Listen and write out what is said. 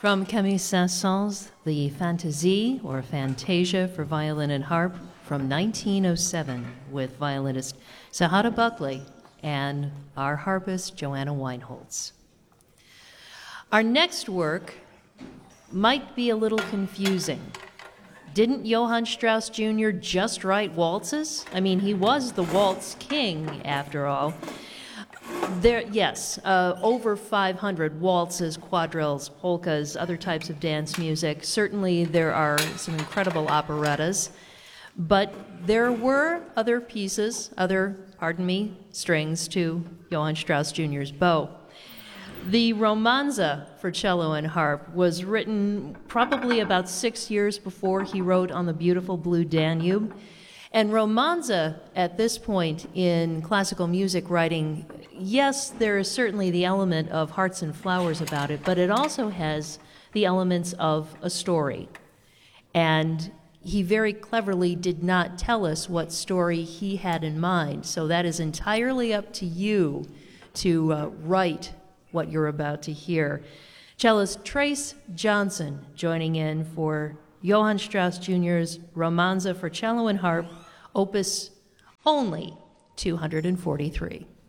From Camille Saint-Saëns, the Fantaisie, or Fantasia for violin and harp, from 1907, with violinist Sahara Buckley and our harpist Joanna Weinholz. Our next work might be a little confusing. Didn't Johann Strauss Jr. just write waltzes? I mean, he was the waltz king, after all. Yes, over 500 waltzes, quadrilles, polkas, other types of dance music. Certainly there are some incredible operettas, but there were other pieces, strings to Johann Strauss Jr.'s bow. The Romanza for cello and harp was written probably about 6 years before he wrote On the Beautiful Blue Danube. And Romanza, at this point in classical music writing, yes, there is certainly the element of hearts and flowers about it, but it also has the elements of a story. And he very cleverly did not tell us what story he had in mind, so that is entirely up to you to write what you're about to hear. Cellist Trace Johnson joining in for Johann Strauss Jr.'s Romanza for cello and harp, opus only 243.